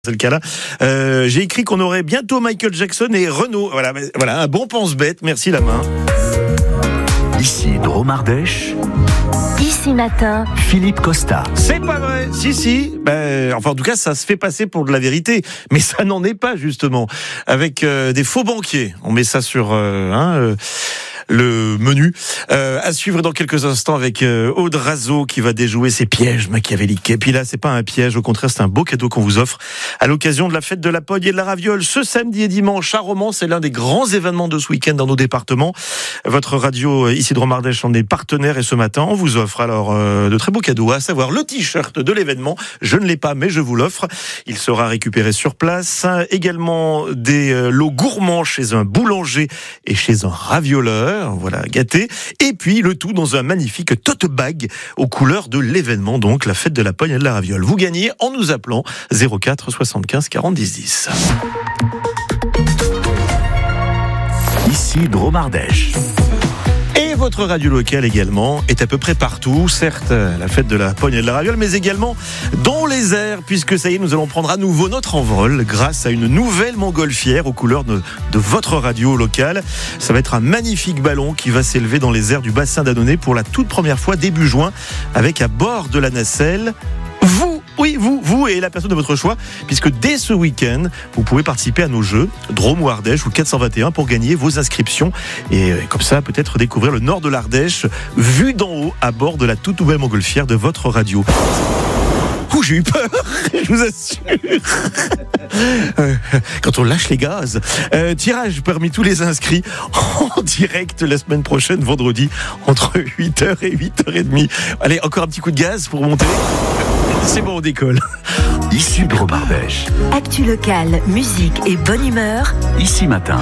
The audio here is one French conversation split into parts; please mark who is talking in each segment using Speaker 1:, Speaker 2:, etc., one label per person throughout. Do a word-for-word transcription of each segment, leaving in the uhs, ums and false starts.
Speaker 1: C'est le cas là. Euh, j'ai écrit qu'on aurait bientôt Michael Jackson et Renaud. Voilà, voilà un bon pense-bête. Merci la main.
Speaker 2: Ici Drôme Ardèche.
Speaker 3: Ici Matin.
Speaker 2: Philippe Costa.
Speaker 1: C'est pas vrai. Si, si. Ben, enfin, en tout cas, ça se fait passer pour de la vérité. Mais ça n'en est pas, justement. Avec euh, des faux banquiers. On met ça sur euh, hein, euh, le menu. Euh, à suivre dans quelques instants avec euh, Aude Razeau qui va déjouer ses pièges machiavéliques. Et puis là, c'est pas un piège. Au contraire, c'est un beau cadeau qu'on vous offre à l'occasion de la fête de la pogne et de la raviole. Ce samedi et dimanche à Romans, c'est l'un des grands événements de ce week-end dans nos départements. Votre radio, ici Drôme Ardèche, en est partenaire. Et ce matin, on vous offre alors euh, de très beaux cadeaux, à savoir le t-shirt de l'événement. Je ne l'ai pas, mais je vous l'offre. Il sera récupéré sur place. Également des euh, lots gourmands chez un boulanger et chez un ravioleur. Voilà, gâté. Et puis le tout dans un magnifique tote bag aux couleurs de l'événement, donc la fête de la pogne et de la raviole. Vous gagnez en nous appelant zéro quatre soixante-quinze quarante dix dix.
Speaker 2: Ici Drôme Ardèche.
Speaker 1: Et votre radio locale également est à peu près partout, certes la fête de la pogne et de la raviole, mais également dans les airs, puisque ça y est, nous allons prendre à nouveau notre envol grâce à une nouvelle montgolfière aux couleurs de, de votre radio locale. Ça va être un magnifique ballon qui va s'élever dans les airs du bassin d'Annonay pour la toute première fois début juin, avec à bord de la nacelle vous. Oui, vous, vous et la personne de votre choix, puisque dès ce week-end, vous pouvez participer à nos jeux, Drôme ou Ardèche ou quatre cent vingt et un, pour gagner vos inscriptions. Et comme ça, peut-être découvrir le nord de l'Ardèche, vu d'en haut, à bord de la toute nouvelle montgolfière de votre radio. Ouh, j'ai eu peur, je vous assure. Euh, quand on lâche les gaz. Euh, tirage parmi tous les inscrits en direct la semaine prochaine, vendredi, entre huit heures et huit heures trente. Allez, encore un petit coup de gaz pour monter. C'est bon, on décolle.
Speaker 2: Ici Drôme Ardèche.
Speaker 3: Actu locale, musique et bonne humeur.
Speaker 2: Ici Matin.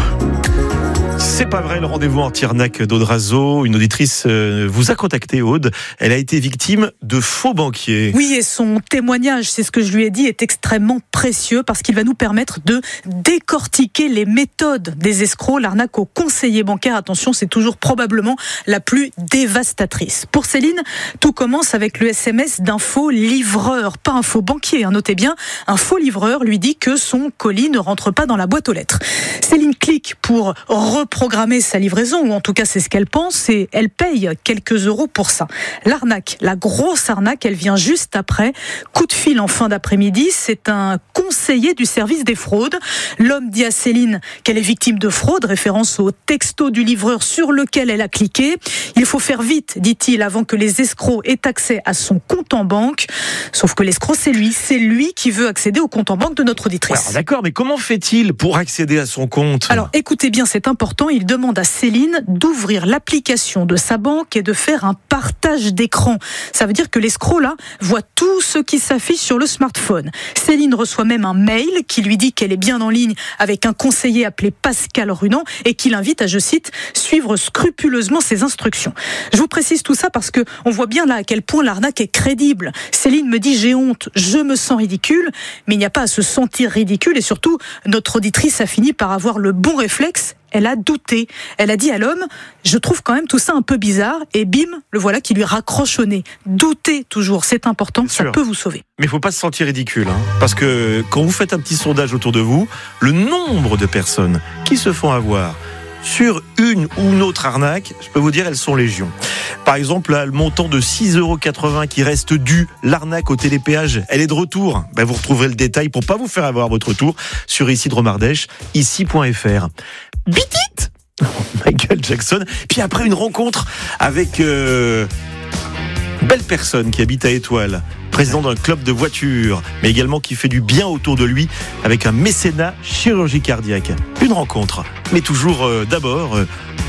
Speaker 1: C'est pas vrai, le rendez-vous en Tirnac d'Aude Razeau. Une auditrice vous a contacté, Aude. Elle a été victime de faux banquiers.
Speaker 4: Oui, et son témoignage, c'est ce que je lui ai dit, est extrêmement précieux parce qu'il va nous permettre de décortiquer les méthodes des escrocs. L'arnaque aux conseillers bancaires, attention, c'est toujours probablement la plus dévastatrice. Pour Céline, tout commence avec le S M S d'un faux livreur, pas un faux banquier, hein, notez bien. Un faux livreur lui dit que son colis ne rentre pas dans la boîte aux lettres. Céline clique pour reprogrammer sa livraison, ou en tout cas c'est ce qu'elle pense, et elle paye quelques euros pour ça. L'arnaque, la grosse arnaque, elle vient juste après. Coup de fil en fin d'après-midi, c'est un conseiller du service des fraudes. L'homme dit à Céline qu'elle est victime de fraude, référence au texto du livreur sur lequel elle a cliqué. Il faut faire vite, dit-il, avant que les escrocs aient accès à son compte en banque. Sauf que l'escroc, c'est lui, c'est lui qui veut accéder au compte en banque de notre auditrice.
Speaker 1: Alors, d'accord, mais comment fait-il pour accéder à son compte ?
Speaker 4: Alors écoutez bien, c'est important, il demande à Céline d'ouvrir l'application de sa banque et de faire un partage d'écran. Ça veut dire que l'escroc là voit tout ce qui s'affiche sur le smartphone. Céline reçoit même un mail qui lui dit qu'elle est bien en ligne avec un conseiller appelé Pascal Runand et qui l'invite à, je cite, suivre scrupuleusement ses instructions. Je vous précise tout ça parce que on voit bien là à quel point l'arnaque est crédible. Céline me dit j'ai honte, je me sens ridicule, mais il n'y a pas à se sentir ridicule et surtout notre auditrice a fini par avoir le bon réflexe. Elle a douté. Elle a dit à l'homme, je trouve quand même tout ça un peu bizarre, et bim, le voilà qui lui raccroche au nez. Doutez toujours, c'est important,
Speaker 1: Bien
Speaker 4: ça
Speaker 1: sûr.
Speaker 4: peut vous sauver.
Speaker 1: Mais il ne faut pas se sentir ridicule, hein, parce que quand vous faites un petit sondage autour de vous, le nombre de personnes qui se font avoir sur une ou une autre arnaque, je peux vous dire, elles sont légion. Par exemple, là, le montant de six euros quatre-vingts qui reste dû, l'arnaque au télépéage, elle est de retour. Ben, vous retrouverez le détail pour pas vous faire avoir votre tour sur ici Drôme Ardèche, ici point f r. Bitite Michael Jackson. Puis après, une rencontre avec euh, une belle personne qui habite à Étoile, président d'un club de voitures, mais également qui fait du bien autour de lui avec un mécénat chirurgie cardiaque. Une rencontre, mais toujours euh, d'abord euh,